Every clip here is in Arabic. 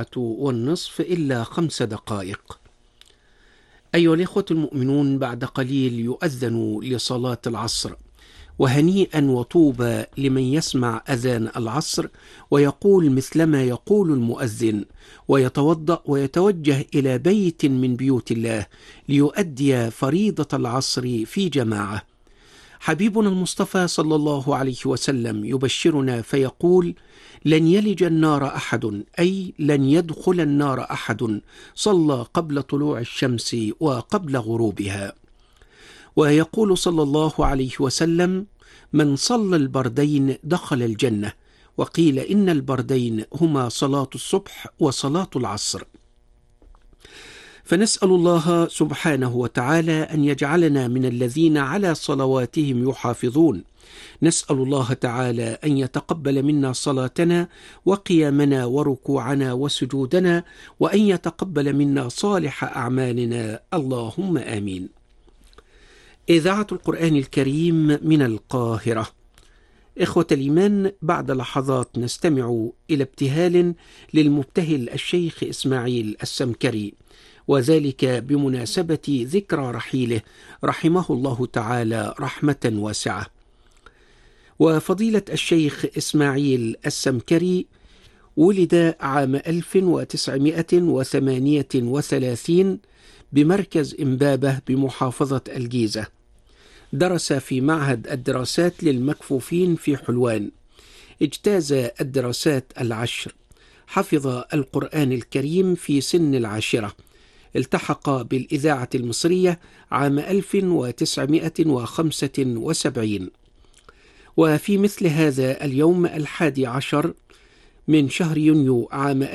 والنصف إلا 5 دقائق. أيها الإخوة المؤمنون، بعد قليل يؤذن لصلاة العصر، وهنيئا وطوبى لمن يسمع أذان العصر ويقول مثلما يقول المؤذن، ويتوضأ ويتوجه إلى بيت من بيوت الله ليؤدي فريضة العصر في جماعة. حبيبنا المصطفى صلى الله عليه وسلم يبشرنا فيقول: لن يلج النار أحد، أي لن يدخل النار أحد صلى قبل طلوع الشمس وقبل غروبها. ويقول صلى الله عليه وسلم: من صلى البردين دخل الجنة. وقيل إن البردين هما صلاة الصبح وصلاة العصر. فنسأل الله سبحانه وتعالى أن يجعلنا من الذين على صلواتهم يحافظون. نسأل الله تعالى أن يتقبل منا صلاتنا وقيامنا وركوعنا وسجودنا، وأن يتقبل منا صالح أعمالنا، اللهم آمين. إذاعة القرآن الكريم من القاهرة. إخوة الإيمان، بعد لحظات نستمع إلى ابتهال للمبتهل الشيخ إسماعيل السمكري، وذلك بمناسبة ذكرى رحيله رحمه الله تعالى رحمة واسعة. وفضيلة الشيخ إسماعيل السمكري ولد عام 1938 بمركز إمبابة بمحافظة الجيزة. درس في معهد الدراسات للمكفوفين في حلوان، اجتاز الدراسات 10، حفظ القرآن الكريم في سن 10، التحق بالإذاعة المصرية عام 1975. وفي مثل هذا اليوم 11 من شهر يونيو عام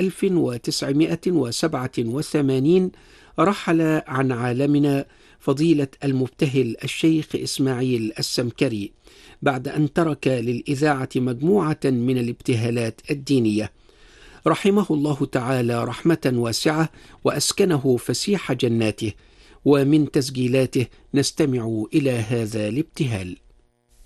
1987 رحل عن عالمنا فضيلة المبتهل الشيخ إسماعيل السمكري، بعد أن ترك للإذاعة مجموعة من الابتهالات الدينية. رحمه الله تعالى رحمة واسعة، وأسكنه فسيح جناته. ومن تسجيلاته نستمع إلى هذا الابتهال.